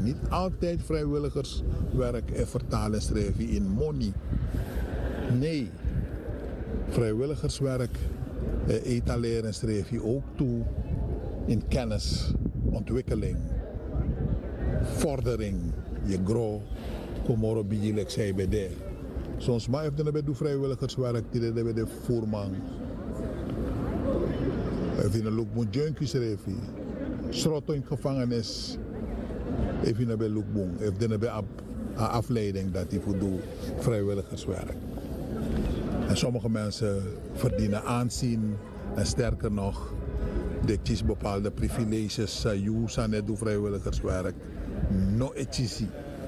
Niet altijd vrijwilligerswerk en vertalen schrijven in money. Nee, vrijwilligerswerk etaleren schrijf je ook toe in kennis, ontwikkeling, vordering. Je grow, komoro bijelijk zij bij de. Soms maar heeft er bij de vrijwilligerswerk die er bij de voerman. Even een look moet junkie schrijven. Schrotten in gevangenis. Even bij lookboom. Even bij afleiding dat hij voor doet vrijwilligerswerk. En sommige mensen verdienen aanzien en sterker nog, de kies bepaalde privileges, aan het doen vrijwilligerswerk. No etchisi.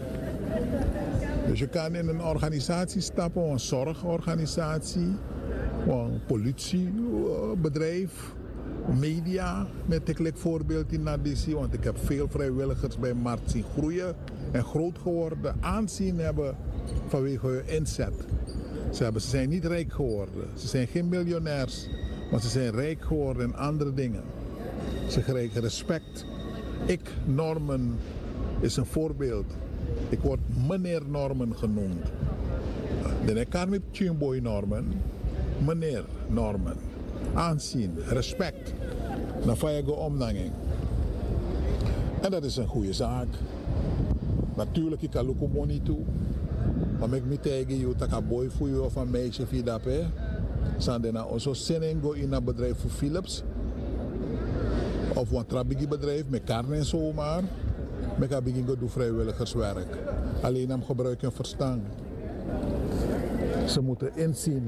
Dus je kan in een organisatie stappen, een zorgorganisatie, een politiebedrijf, media, met een voorbeeld in Nadisi, want ik heb veel vrijwilligers bij Mart zien groeien en groot geworden, aanzien hebben vanwege hun inzet. Ze zijn niet rijk geworden, ze zijn geen miljonairs, maar ze zijn rijk geworden in andere dingen. Ze krijgen respect. Norman, is een voorbeeld. Ik word meneer Norman genoemd. Ik kan met Chimboy Norman, meneer Norman. Aanzien, respect. Dan ga je omnanging. En dat is een goede zaak. Natuurlijk, ik kan ook money toe. Maar ik niet tegen je dat een boy voor je of een meisje voor dat. Zijn er zo zin in go in een bedrijf voor Philips. Of een trabigi-bedrijf met karne en zomaar. Ik ga beginnen doen vrijwilligerswerk. Alleen hem gebruiken verstand. Ze moeten inzien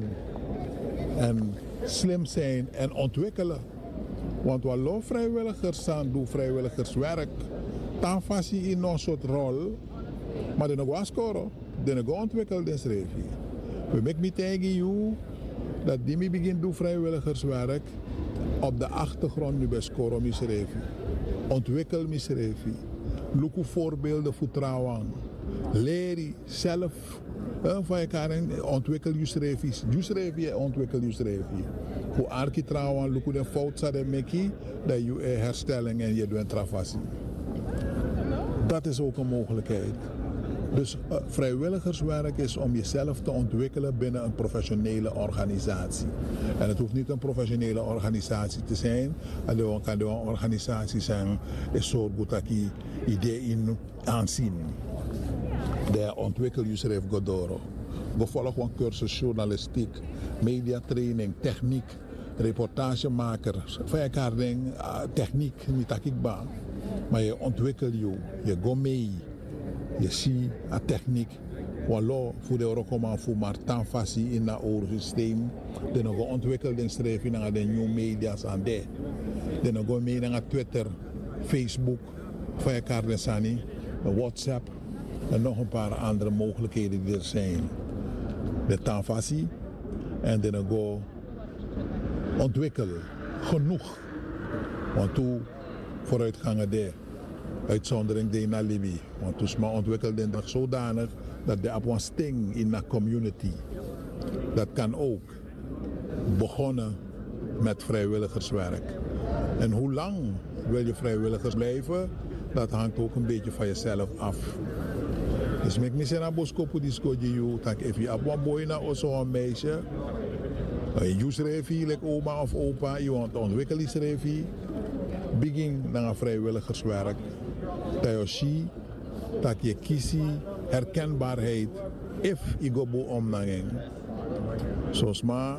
en slim zijn en ontwikkelen. Want wat lo vrijwilligers aan doen vrijwilligerswerk, dan vast je in een soort rol, maar dan nog scoren, dan nog ontwikkelen in schrijf. We maken niet tegen jou dat die me begint doen vrijwilligerswerk op de achtergrond nu bij scoren misschrijf. Ontwikkel misschrijf. Look hoe voorbeelden voor trouwen. Leer je zelf van elkaar ontwikkel je schrijf. Je schrijf je, ontwikkel je schrijf. Hoe arki trouwen, look hoe de fout zat en meki, dat je herstelling en je doet travassie. Dat is ook een mogelijkheid. Dus vrijwilligerswerk is om jezelf te ontwikkelen binnen een professionele organisatie. En het hoeft niet een professionele organisatie te zijn. Het kan een organisatie zijn, een soort goedaki idee in aanzien. Daar ontwikkel je schrijf godoro. Gevolg van cursus journalistiek, mediatraining, techniek, reportagemaker, van elkaar ding, techniek, niet dat ik baan. Maar je ontwikkelt je gaat mee. Je ziet de techniek, voilà, voor de Eurocommand voor maar tanfasie in het oude systeem. De nog ontwikkeld in schrijven naar de nieuwe media's aan de. De nog mee naar Twitter, Facebook, van elkaar de Sani, WhatsApp en nog een paar andere mogelijkheden die er zijn. De tanfasie en de nog ontwikkelen genoeg. Want toen vooruitgangen de. Uitzondering de naar Libië. Want toen maar ontwikkelde nog zodanig dat de op een sting in de community. Dat kan ook. Begonnen met vrijwilligerswerk. En hoe lang wil je vrijwilligers blijven? Dat hangt ook een beetje van jezelf af. Dus ik mis een boskopu disco je dat if je op een boy na of zo'n meisje. Je schrijft hier oma of opa, je want ontwikkelen schrijf hier. Begin naar vrijwilligerswerk. Tayoshi, dat je kiest herkenbaarheid, if je go omnanging. Zoals maar,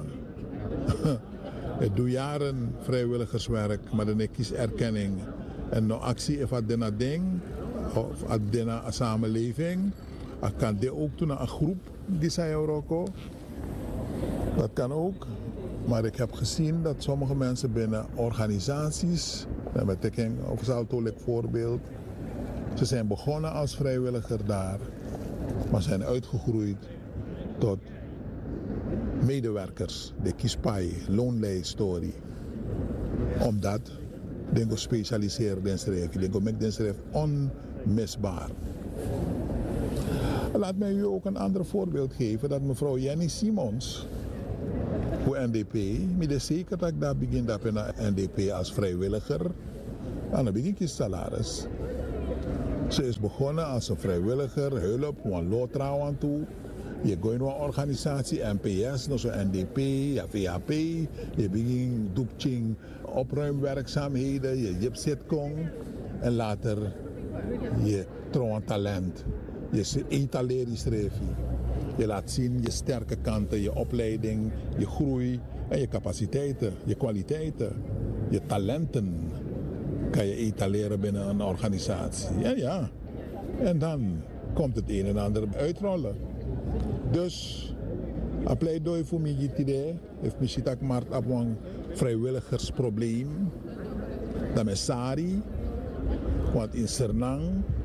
ik doe jaren vrijwilligerswerk, maar dan kies erkenning. En no actie if dat een ding, of dat een samenleving, ik kan dit ook doen naar een groep die zei Rocco. Dat kan ook. Maar ik heb gezien dat sommige mensen binnen organisaties, met een saltolek voorbeeld, ze zijn begonnen als vrijwilliger daar, maar zijn uitgegroeid tot medewerkers, de Kispai, loonlijststory. Omdat de gespecialiseerd in schrijven, de make den schrijf onmisbaar. Laat mij u ook een ander voorbeeld geven, dat mevrouw Jenny Simons, voor NDP, ik ben zeker dat ik daar begin in de NDP als vrijwilliger, en dan begin ik salaris. Ze is begonnen als een vrijwilliger, hulp, een lotra aan toe. Je gaat in een organisatie, NPS, dus NDP, ja, VHP. Je begint doepching opruimwerkzaamheden, je zitkom. En later je trouwens talent. Je etaleren schrijf. Je laat zien je sterke kanten, je opleiding, je groei en je capaciteiten, je kwaliteiten, je talenten. Kan je etaleren binnen een organisatie. Ja. En dan komt het een en ander uitrollen. Dus, een pleidooi voor mij idee, heeft misschien ook maar op een vrijwilligersprobleem. Dat is Sari, want in Sernang,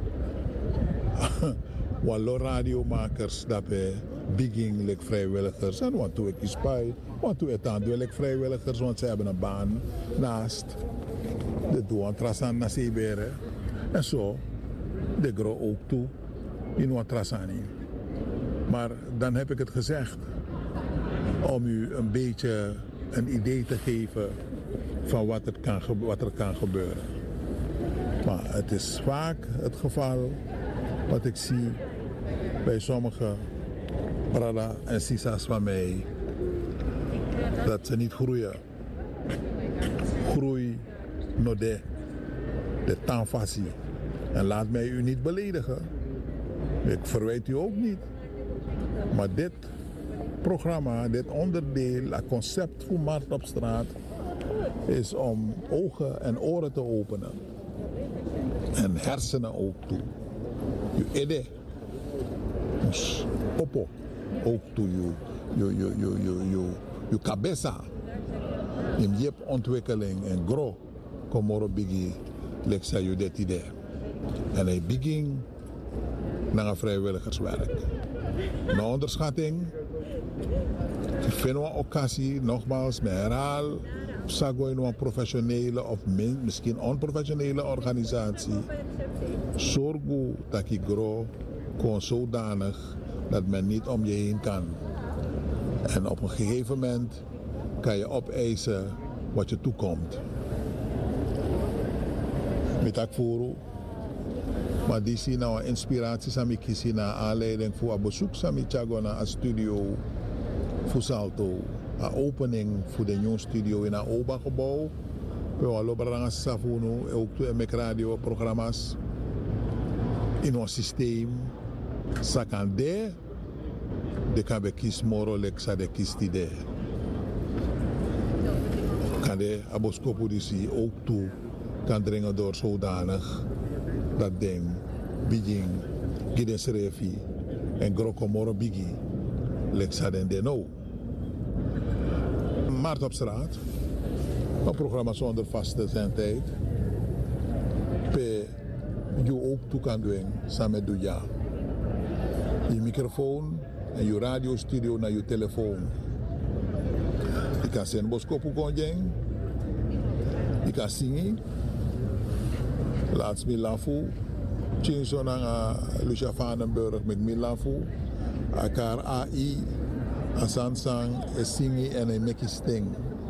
wat radiomakers dat we begin vrijwilligers. En wat doe ik is bij, wat doe ik dan? Doe ik vrijwilligers, want ze hebben een baan naast. De doen een trasan naar Zeeberen. En zo, de grow ook toe in wat trasani. Maar dan heb ik het gezegd om u een beetje een idee te geven van wat er kan gebeuren. Maar het is vaak het geval wat ik zie bij sommige brada en sisas van mij, dat ze niet groeien. Groei no de taanfassie. En laat mij u niet beledigen. Ik verwijt u ook niet. Maar dit programma, dit onderdeel, het concept voor Markt op straat, is om ogen en oren te openen. En hersenen ook toe. Je ede. Dus popo. Ook toe je cabeza. Je hebt ontwikkeling en grow. Komoro bigi. Leksa je dit idee. En hij begint naar een vrijwilligerswerk. Naar onderschatting. Ik vind een occasie, nogmaals, me herhaal. Sago in een professionele of misschien onprofessionele organisatie. Zorg dat je grow gewoon zodanig dat men niet om je heen kan. En op een gegeven moment kan je opeisen wat je toekomt. Met akvoru. Maar die zien nou een inspiratie sami kiezen naar aanleiding voor een bezoek sami Thiago naar een studio voor Salto. Een opening voor de nieuwe studio in een OBA-gebouw. We hebben ook Safuno, ook met radioprogramma's in ons systeem. Sakande, de kan we kiezen moro leksa de kiest idee. Kan de aboskopo die ook toe kan dringen door zodanig dat ding, begin, gides refi en groko moro bigi, leksa den de no. Markt op straat, een programma zonder vaste zendtijd, je ook toe kan doen, samen doe ja. Je microfoon en je radiostudio naar je telefoon. Je kan zijn boskopu konjeng, je kan zingen, laat me lafu, Chinson aan Lucia Vandenburg met me lafu, akar AI, asansang, zingen en een mekje sting.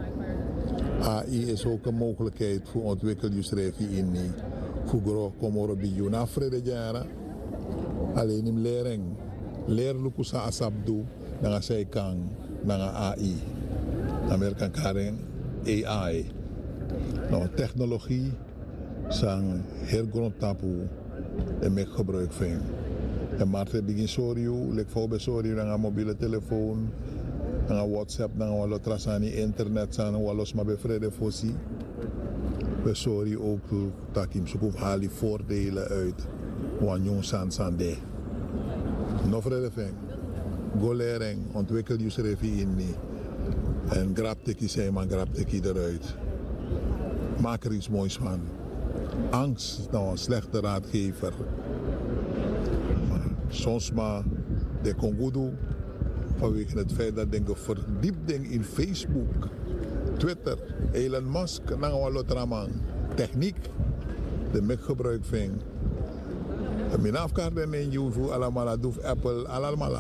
AI is ook een mogelijkheid voor ontwikkelingschrijven in die voor Komoro bij na vrede jaren. Alleen in lering, leerlukusa asabdu, dan zij kan, dan AI. Amerikaan karen AI. Nou, technologie zijn heel groot taboe en ik gebruik van. En Marten begin sorry, ik voor bij sorry dan een mobiele telefoon, dan een WhatsApp, dan een lotras aan internet, dan een los maar bij vrede voorzien. We sorry ook dat ik zoek haal die voordelen uit van jong sande. Nog vrede van. Go lering, ontwikkel je schrijf in die. En grapteki zei maar grapteki eruit. Maak er iets moois van. Angst is nou een slechte raadgever. Maar soms maar de Congodo vanwege het feit dat ik verdieping in Facebook, Twitter, Elon Musk, Nangawalotraman, techniek, de mek gebruik van. Mijn afkaarten in je allemaal doet Apple allemaal.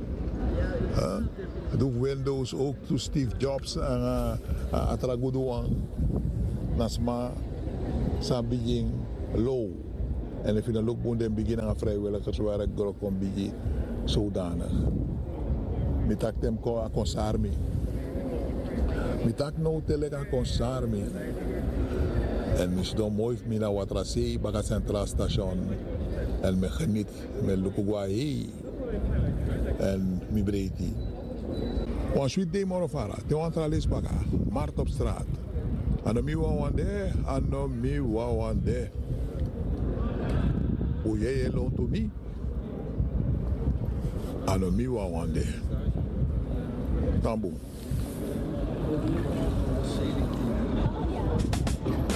Doe Windows ook to Steve Jobs en Atragudoan. Nasma Sabijing low. En if je dan ook in beginnen aan vrijwilligerswerk, dan kom je zodanig. Ik tak hem ko akonsarmi. Ik tak nou telek akonsarmi. En is dan mooi me naar Watrasee, bij het Centraal Station. En me geniet met Lukugwahi. En me breedie. Want sweet day morofara, te want alles baga, Mart op straat. Ano mi wawande. Oye long to me. Ano mi wawande. Tamboom.